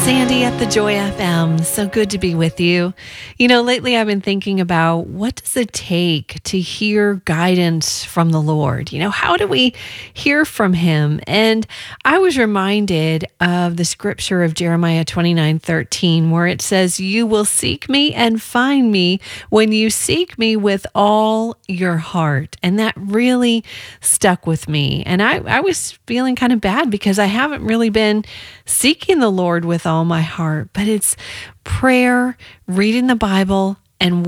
Sandy at the Joy FM. So good to be with you. You know, lately I've been thinking about what does it take to hear guidance from the Lord? You know, how do we hear from him? And I was reminded of the scripture of Jeremiah 29:13, where it says, "You will seek me and find me when you seek me with all your heart." And that really stuck with me. And I was feeling kind of bad because I haven't really been seeking the Lord with all my heart, but it's prayer, reading the Bible, and